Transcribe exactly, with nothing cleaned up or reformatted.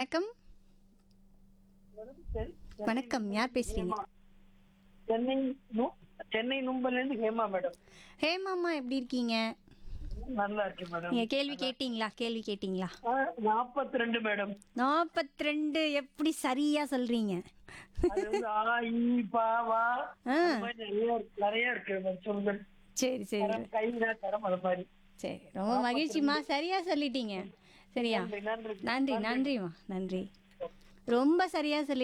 வணக்கம். வணக்கம், யார் பேசுறீங்க? சென்னை நு- சென்னை நும்பல்ல இருந்து ஹேமா மேடம். ஹேமாம்மா எப்படி இருக்கீங்க? நல்லா இருக்கு மேடம். நீங்க கேள்வி கேட்டீங்களா? கேள்வி கேட்டீங்களா? நாற்பத்தி ரெண்டு மேடம். நாற்பத்தி ரெண்டு எப்படி சரியா சொல்றீங்க? அது வந்து ஆ ஈ பா வா ஆ. அந்த மாதிரி நிறைய இருக்கு- நிறைய இருக்கு மேடம் சொல்லுங்கள். சரி சரி கரம் கைதா கரம் அது மாதிரி. சரி, ரொம்ப மகிழ்ச்சிம்மா, சரியா சொல்லிட்டீங்க. சரியா? நன்றி நன்றி நன்றி நன்றிம்மா, நன்றி. ரொம்ப சரியா சொல்லி